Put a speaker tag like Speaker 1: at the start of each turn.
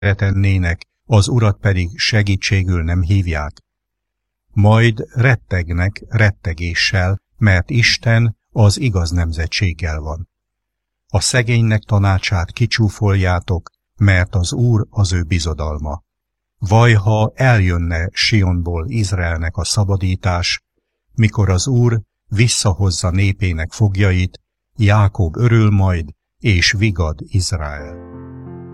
Speaker 1: félretennének, az Urat pedig segítségül nem hívják. Majd rettegnek rettegéssel, mert Isten az igaz nemzetséggel van. A szegénynek tanácsát kicsúfoljátok, mert az Úr az ő bizodalma. Vaj, ha eljönne Sionból Izraelnek a szabadítás, mikor az Úr visszahozza népének foglyait, Jákob örül majd, és vigad Izrael.